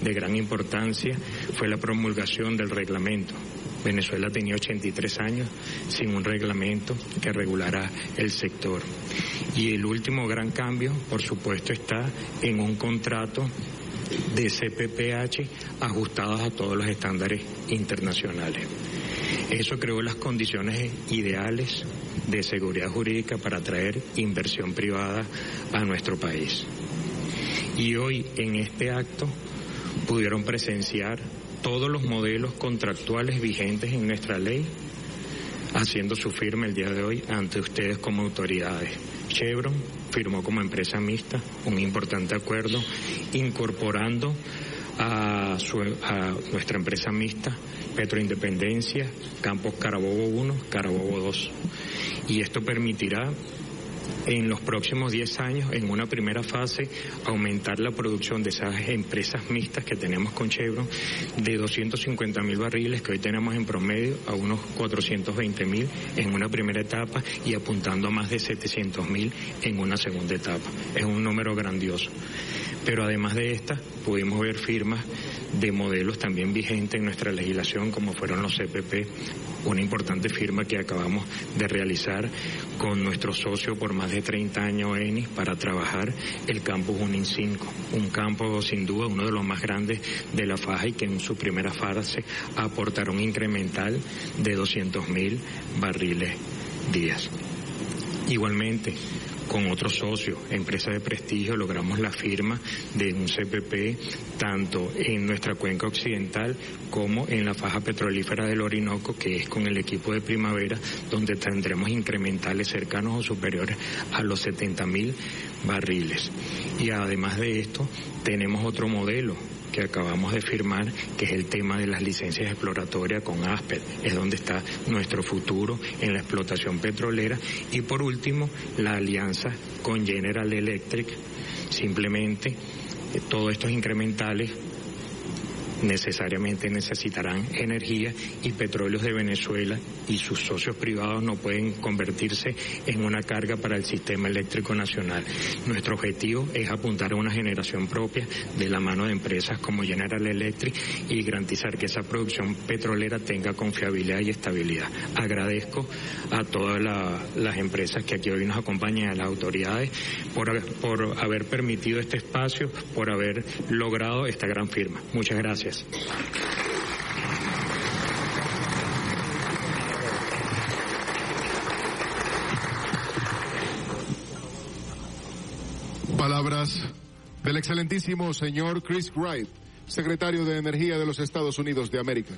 de gran importancia fue la promulgación del reglamento. Venezuela tenía 83 años sin un reglamento que regulara el sector. Y el último gran cambio, por supuesto, está en un contrato de CPPH ajustados a todos los estándares internacionales. Eso creó las condiciones ideales de seguridad jurídica para atraer inversión privada a nuestro país. Y hoy en este acto pudieron presenciar todos los modelos contractuales vigentes en nuestra ley, haciendo su firma el día de hoy ante ustedes como autoridades. Chevron firmó como empresa mixta un importante acuerdo incorporando a nuestra empresa mixta Petroindependencia, Campos Carabobo 1, Carabobo 2. Y esto permitirá en los próximos 10 años, en una primera fase, aumentar la producción de esas empresas mixtas que tenemos con Chevron de 250.000 barriles que hoy tenemos en promedio a unos 420.000 en una primera etapa y apuntando a más de 700.000 en una segunda etapa. Es un número grandioso. Pero además de estas, pudimos ver firmas de modelos también vigentes en nuestra legislación, como fueron los CPP, una importante firma que acabamos de realizar con nuestro socio por más de 30 años, Eni, para trabajar el campus Junín 5, un campo sin duda uno de los más grandes de la faja y que en su primera fase aportará un incremental de 200.000 barriles días. Igualmente, con otro socio, empresa de prestigio, logramos la firma de un CPP tanto en nuestra cuenca occidental como en la faja petrolífera del Orinoco, que es con el equipo de Primavera, donde tendremos incrementales cercanos o superiores a los 70.000 barriles. Y además de esto, tenemos otro modelo que acabamos de firmar, que es el tema de las licencias exploratorias con ASPED, es donde está nuestro futuro en la explotación petrolera. Y por último, la alianza con General Electric. Simplemente todos estos incrementales necesariamente necesitarán energía y Petróleos de Venezuela y sus socios privados no pueden convertirse en una carga para el sistema eléctrico nacional. Nuestro objetivo es apuntar a una generación propia de la mano de empresas como General Electric y garantizar que esa producción petrolera tenga confiabilidad y estabilidad. Agradezco a todas las empresas que aquí hoy nos acompañan, a las autoridades, por haber permitido este espacio, por haber logrado esta gran firma. Muchas gracias. Palabras del excelentísimo señor Chris Wright, secretario de Energía de los Estados Unidos de América.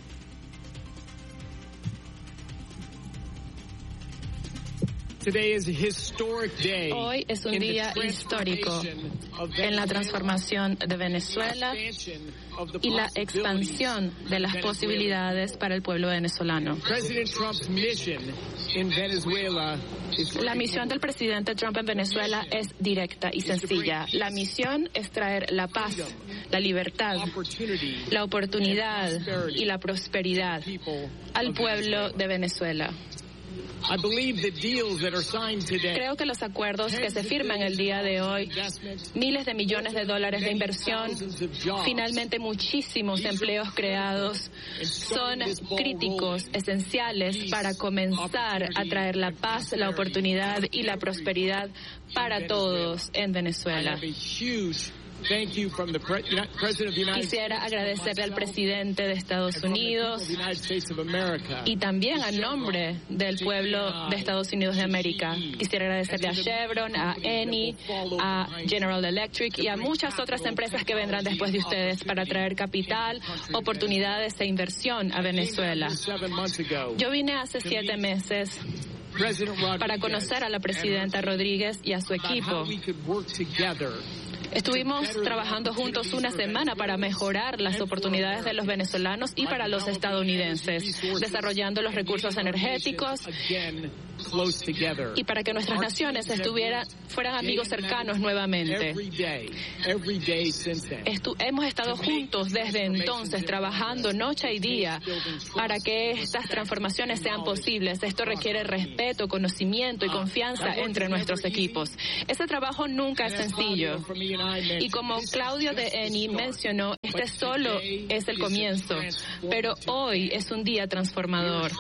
Hoy es un día histórico en la transformación de Venezuela y la expansión de las posibilidades para el pueblo venezolano. La misión del presidente Trump en Venezuela es directa y sencilla. La misión es traer la paz, la libertad, la oportunidad y la prosperidad al pueblo de Venezuela. Creo que los acuerdos que se firman el día de hoy, miles de millones de dólares de inversión, finalmente muchísimos empleos creados, son críticos, esenciales para comenzar a traer la paz, la oportunidad y la prosperidad para todos en Venezuela. Quisiera agradecerle al presidente de Estados Unidos y también a nombre del pueblo de Estados Unidos de América. Quisiera agradecerle a Chevron, a Eni, a General Electric y a muchas otras empresas que vendrán después de ustedes para traer capital, oportunidades e inversión a Venezuela. Yo vine hace 7 meses para conocer a la presidenta Rodríguez y a su equipo. Estuvimos trabajando juntos una semana para mejorar las oportunidades de los venezolanos y para los estadounidenses, desarrollando los recursos energéticos y para que nuestras naciones fueran amigos cercanos nuevamente. Hemos estado juntos desde entonces, trabajando noche y día para que estas transformaciones sean posibles. Esto requiere respeto, conocimiento y confianza entre nuestros equipos. Ese trabajo nunca es sencillo. Y como Claudio de Eni mencionó, este solo es el comienzo, pero hoy es un día transformador.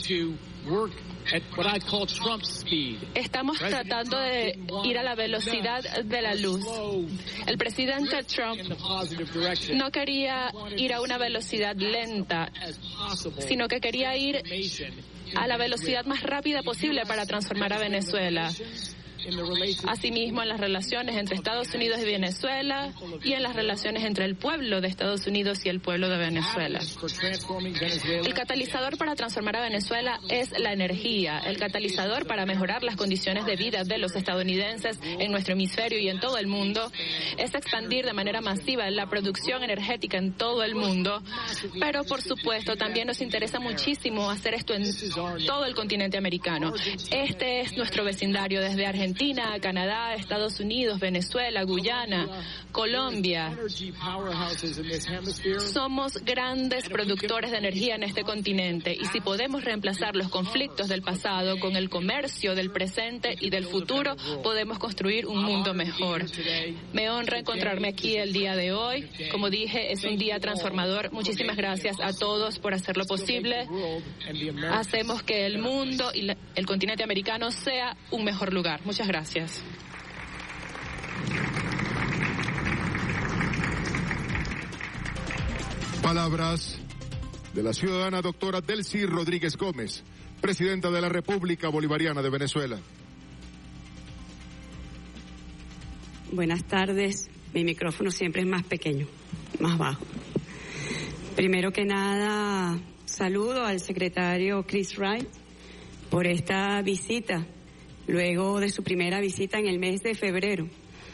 Estamos tratando de ir a la velocidad de la luz. El presidente Trump no quería ir a una velocidad lenta, sino que quería ir a la velocidad más rápida posible para transformar a Venezuela. Asimismo, en las relaciones entre Estados Unidos y Venezuela y en las relaciones entre el pueblo de Estados Unidos y el pueblo de Venezuela. El catalizador para transformar a Venezuela es la energía. El catalizador para mejorar las condiciones de vida de los estadounidenses en nuestro hemisferio y en todo el mundo es expandir de manera masiva la producción energética en todo el mundo. Pero, por supuesto, también nos interesa muchísimo hacer esto en todo el continente americano. Este es nuestro vecindario desde Argentina, Canadá, Estados Unidos, Venezuela, Guyana, Colombia. Somos grandes productores de energía en este continente y si podemos reemplazar los conflictos del pasado con el comercio del presente y del futuro, podemos construir un mundo mejor. Me honra encontrarme aquí el día de hoy. Como dije, es un día transformador. Muchísimas gracias a todos por hacerlo posible. Hacemos que el mundo y el continente americano sea un mejor lugar. Muchas gracias. Palabras de la ciudadana doctora Delcy Rodríguez Gómez, presidenta de la República Bolivariana de Venezuela. Buenas tardes. Mi micrófono siempre es más pequeño, más bajo. Primero que nada, saludo al secretario Chris Wright por esta visita, luego de su primera visita en el mes de febrero,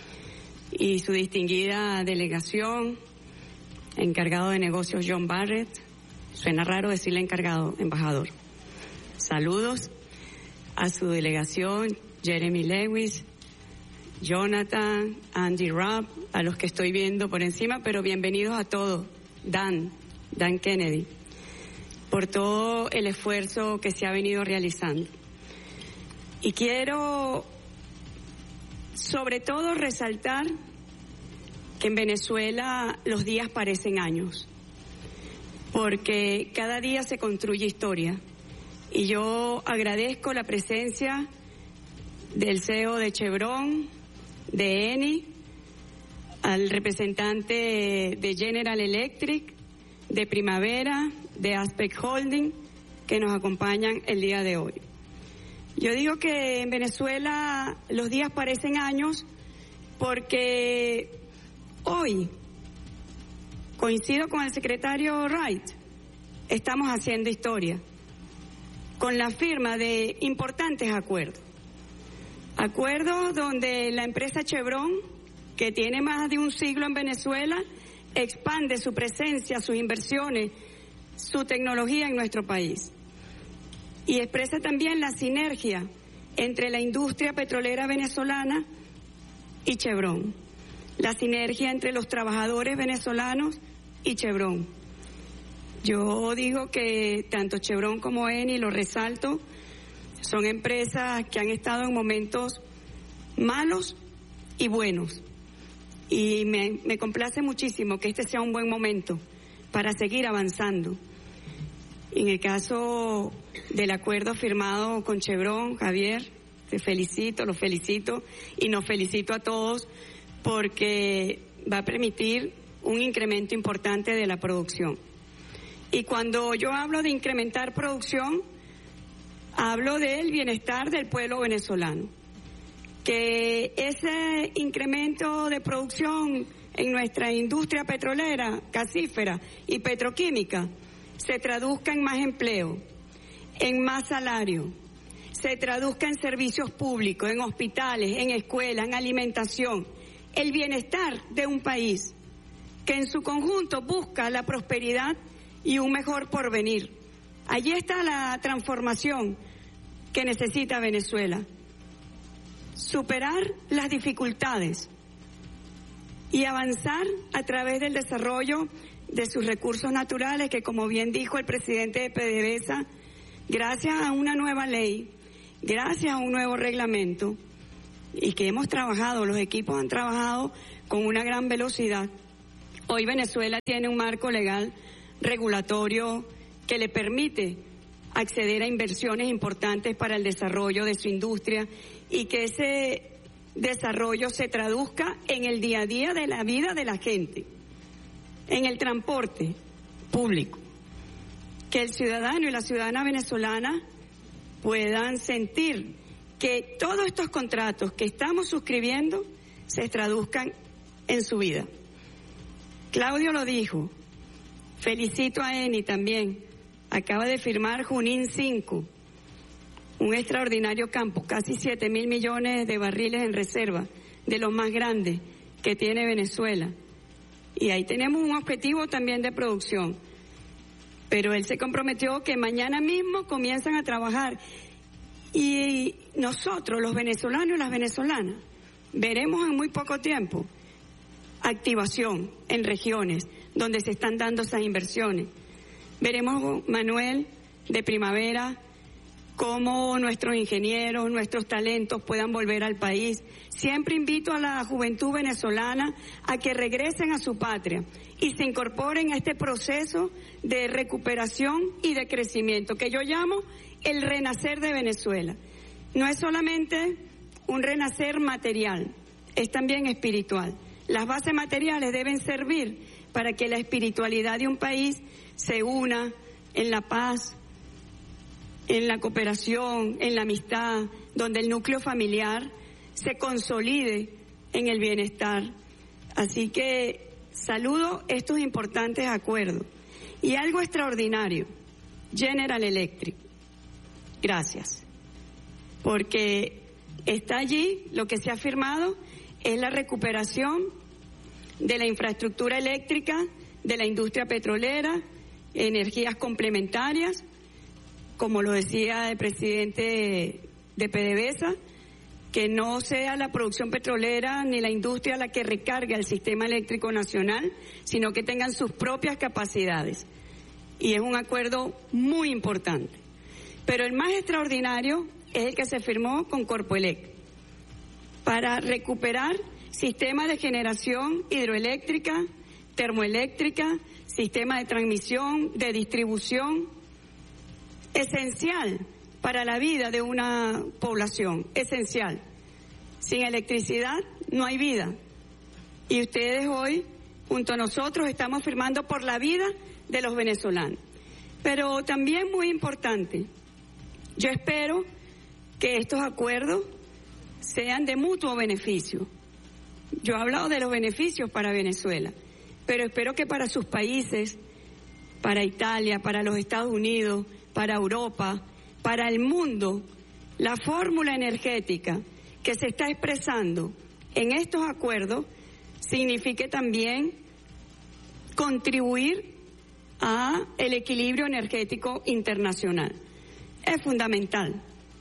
y su distinguida delegación, encargado de negocios John Barrett, suena raro decirle encargado, embajador. Saludos a su delegación, Jeremy Lewis, Jonathan, Andy Rabb, a los que estoy viendo por encima, pero bienvenidos a todos, Dan Kennedy, por todo el esfuerzo que se ha venido realizando. Y quiero, sobre todo, resaltar que en Venezuela los días parecen años, porque cada día se construye historia. Y yo agradezco la presencia del CEO de Chevron, de Eni, al representante de General Electric, de Primavera, de Aspect Holding, que nos acompañan el día de hoy. Yo digo que en Venezuela los días parecen años porque hoy, coincido con el secretario Wright, estamos haciendo historia con la firma de importantes acuerdos. Acuerdos donde la empresa Chevron, que tiene más de un siglo en Venezuela, expande su presencia, sus inversiones, su tecnología en nuestro país. Y expresa también la sinergia entre la industria petrolera venezolana y Chevron, la sinergia entre los trabajadores venezolanos y Chevron. Yo digo que tanto Chevron como Eni, lo resalto, son empresas que han estado en momentos malos y buenos. Y me complace muchísimo que este sea un buen momento para seguir avanzando. En el caso del acuerdo firmado con Chevron, Javier, te felicito, lo felicito y nos felicito a todos porque va a permitir un incremento importante de la producción. Y cuando yo hablo de incrementar producción, hablo del bienestar del pueblo venezolano. Que ese incremento de producción en nuestra industria petrolera, gasífera y petroquímica se traduzca en más empleo, en más salario, se traduzca en servicios públicos, en hospitales, en escuelas, en alimentación, el bienestar de un país que en su conjunto busca la prosperidad y un mejor porvenir. Allí está la transformación que necesita Venezuela: superar las dificultades y avanzar a través del desarrollo de sus recursos naturales, que, como bien dijo el presidente de PDVSA, gracias a una nueva ley, gracias a un nuevo reglamento, y que hemos trabajado, los equipos han trabajado con una gran velocidad, hoy Venezuela tiene un marco legal regulatorio que le permite acceder a inversiones importantes para el desarrollo de su industria, y que ese desarrollo se traduzca en el día a día de la vida de la gente, en el transporte público, que el ciudadano y la ciudadana venezolana puedan sentir que todos estos contratos que estamos suscribiendo se traduzcan en su vida. Claudio lo dijo, felicito a Eni también, acaba de firmar Junín 5, un extraordinario campo, casi 7.000 millones de barriles en reserva, de los más grandes que tiene Venezuela. Y ahí tenemos un objetivo también de producción. Pero él se comprometió que mañana mismo comienzan a trabajar. Y nosotros, los venezolanos y las venezolanas, veremos en muy poco tiempo activación en regiones donde se están dando esas inversiones. Veremos, Manuel, de primavera, cómo nuestros ingenieros, nuestros talentos puedan volver al país. Siempre invito a la juventud venezolana a que regresen a su patria y se incorporen a este proceso de recuperación y de crecimiento, que yo llamo el renacer de Venezuela. No es solamente un renacer material, es también espiritual. Las bases materiales deben servir para que la espiritualidad de un país se una en la paz, en la cooperación, en la amistad, donde el núcleo familiar se consolide en el bienestar. Así que saludo estos importantes acuerdos. Y algo extraordinario, General Electric. Gracias. Porque está allí, lo que se ha firmado es la recuperación de la infraestructura eléctrica, de la industria petrolera, energías complementarias, como lo decía el presidente de PDVSA, que no sea la producción petrolera ni la industria la que recargue al sistema eléctrico nacional, sino que tengan sus propias capacidades. Y es un acuerdo muy importante. Pero el más extraordinario es el que se firmó con Corpoelec para recuperar sistemas de generación hidroeléctrica, termoeléctrica, sistemas de transmisión, de distribución, esencial para la vida de una población, esencial. Sin electricidad no hay vida. Y ustedes hoy, junto a nosotros, estamos firmando por la vida de los venezolanos. Pero también muy importante, yo espero que estos acuerdos sean de mutuo beneficio. Yo he hablado de los beneficios para Venezuela, pero espero que para sus países, para Italia, para los Estados Unidos, para Europa, para el mundo, la fórmula energética que se está expresando en estos acuerdos signifique también contribuir a el equilibrio energético internacional. Es fundamental.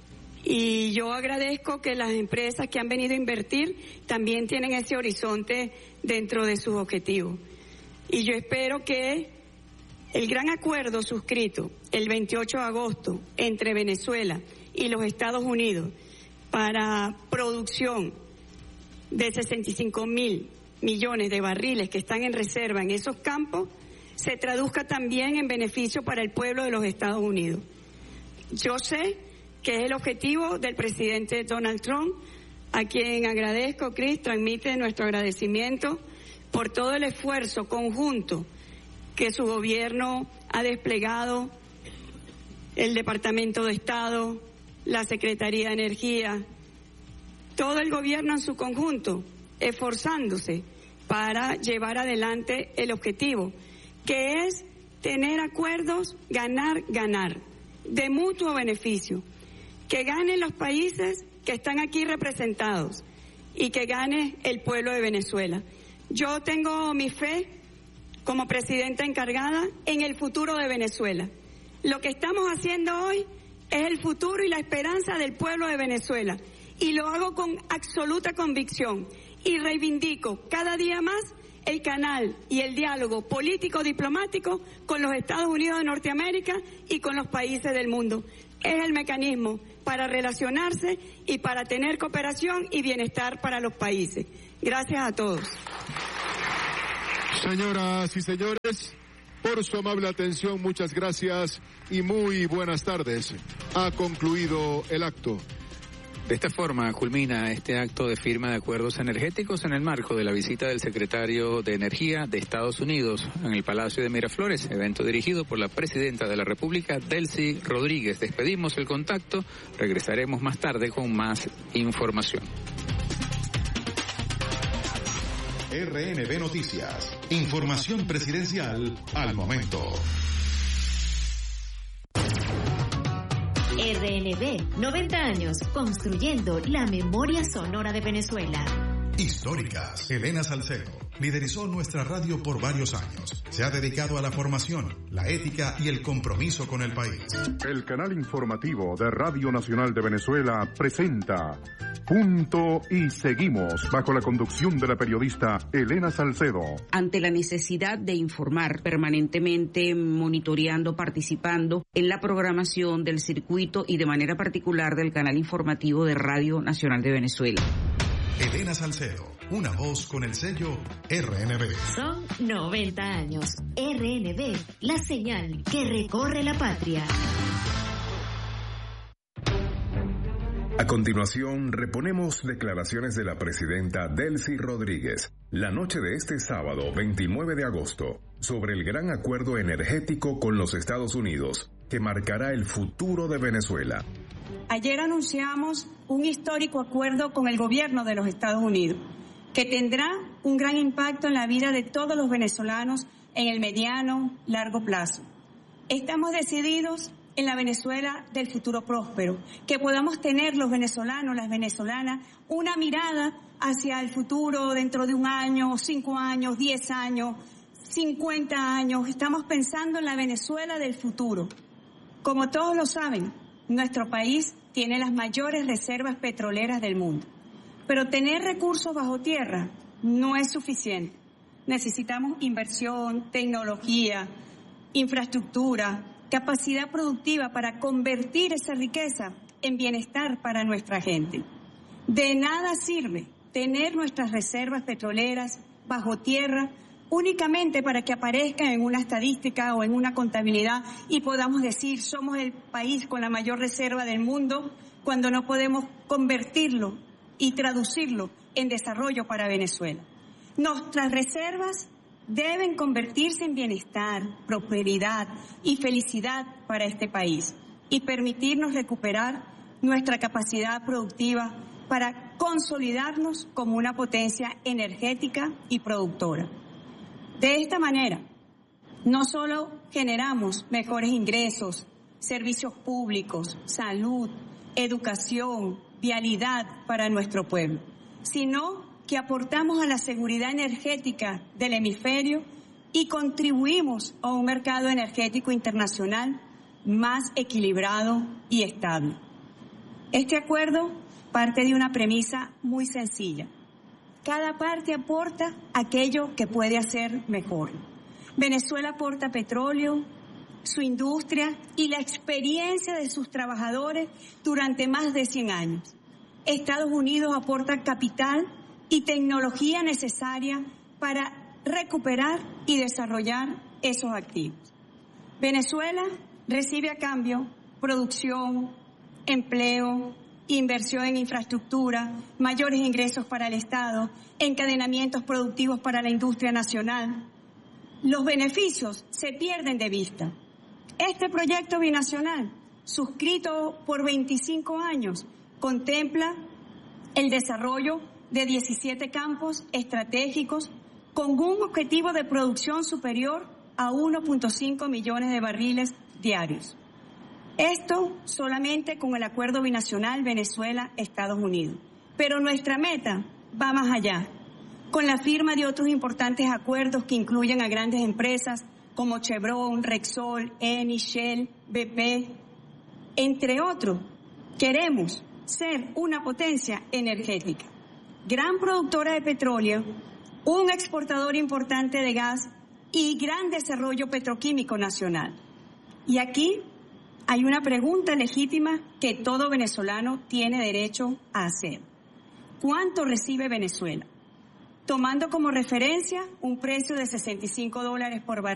Y yo agradezco que las empresas que han venido a invertir también tienen ese horizonte dentro de sus objetivos. Y yo espero que el gran acuerdo suscrito el 28 de agosto entre Venezuela y los Estados Unidos para producción de 65.000 millones de barriles que están en reserva en esos campos se traduzca también en beneficio para el pueblo de los Estados Unidos. Yo sé que es el objetivo del presidente Donald Trump, a quien agradezco, Chris, transmite nuestro agradecimiento por todo el esfuerzo conjunto que su gobierno ha desplegado, el Departamento de Estado, la Secretaría de Energía, todo el gobierno en su conjunto, esforzándose para llevar adelante el objetivo, que es tener acuerdos, ganar, de mutuo beneficio, que ganen los países que están aquí representados y que gane el pueblo de Venezuela. Yo tengo mi fe como presidenta encargada en el futuro de Venezuela. Lo que estamos haciendo hoy es el futuro y la esperanza del pueblo de Venezuela. Y lo hago con absoluta convicción y reivindico cada día más el canal y el diálogo político-diplomático con los Estados Unidos de Norteamérica y con los países del mundo. Es el mecanismo para relacionarse y para tener cooperación y bienestar para los países. Gracias a todos. Señoras y señores, por su amable atención, muchas gracias y muy buenas tardes. Ha concluido el acto. De esta forma culmina este acto de firma de acuerdos energéticos en el marco de la visita del secretario de Energía de Estados Unidos en el Palacio de Miraflores, evento dirigido por la Presidenta de la República, Delcy Rodríguez. Despedimos el contacto, regresaremos más tarde con más información. RNB Noticias. Información presidencial al momento. RNB, 90 años, construyendo la memoria sonora de Venezuela. Históricas. Elena Salcedo liderizó nuestra radio por varios años. Se ha dedicado a la formación, la ética y el compromiso con el país. El canal informativo de Radio Nacional de Venezuela presenta Punto y Seguimos, bajo la conducción de la periodista Elena Salcedo. Ante la necesidad de informar permanentemente, monitoreando, participando en la programación del circuito y de manera particular del canal informativo de Radio Nacional de Venezuela. Elena Salcedo, una voz con el sello RNB. Son 90 años. RNB, la señal que recorre la patria. A continuación, reponemos declaraciones de la presidenta Delcy Rodríguez, la noche de este sábado 29 de agosto, sobre el gran acuerdo energético con los Estados Unidos, que marcará el futuro de Venezuela. Ayer anunciamos un histórico acuerdo con el gobierno de los Estados Unidos, que tendrá un gran impacto en la vida de todos los venezolanos en el mediano, largo plazo. Estamos decididos en la Venezuela del futuro próspero, que podamos tener los venezolanos, las venezolanas, una mirada hacia el futuro dentro de un año, 5 años, 10 años, 50 años. Estamos pensando en la Venezuela del futuro. Como todos lo saben, nuestro país tiene las mayores reservas petroleras del mundo, pero tener recursos bajo tierra no es suficiente. Necesitamos inversión, tecnología, infraestructura, capacidad productiva para convertir esa riqueza en bienestar para nuestra gente. De nada sirve tener nuestras reservas petroleras bajo tierra únicamente para que aparezcan en una estadística o en una contabilidad y podamos decir somos el país con la mayor reserva del mundo, cuando no podemos convertirlo y traducirlo en desarrollo para Venezuela. Nuestras reservas deben convertirse en bienestar, prosperidad y felicidad para este país y permitirnos recuperar nuestra capacidad productiva para consolidarnos como una potencia energética y productora. De esta manera, no solo generamos mejores ingresos, servicios públicos, salud, educación, vialidad para nuestro pueblo, sino que aportamos a la seguridad energética del hemisferio y contribuimos a un mercado energético internacional más equilibrado y estable. Este acuerdo parte de una premisa muy sencilla. Cada parte aporta aquello que puede hacer mejor. Venezuela aporta petróleo, su industria y la experiencia de sus trabajadores durante más de 100 años. Estados Unidos aporta capital y tecnología necesaria para recuperar y desarrollar esos activos. Venezuela recibe a cambio producción, empleo, inversión en infraestructura, mayores ingresos para el Estado, encadenamientos productivos para la industria nacional. Los beneficios se pierden de vista. Este proyecto binacional, suscrito por 25 años, contempla el desarrollo de 17 campos estratégicos con un objetivo de producción superior a 1.5 millones de barriles diarios. Esto solamente con el acuerdo binacional Venezuela-Estados Unidos. Pero nuestra meta va más allá, con la firma de otros importantes acuerdos que incluyen a grandes empresas como Chevron, Repsol, Eni, Shell, BP, Entre otros, queremos ser una potencia energética, gran productora de petróleo, un exportador importante de gas y gran desarrollo petroquímico nacional. Y aquí hay una pregunta legítima que todo venezolano tiene derecho a hacer. ¿Cuánto recibe Venezuela? Tomando como referencia un precio de $65 por barril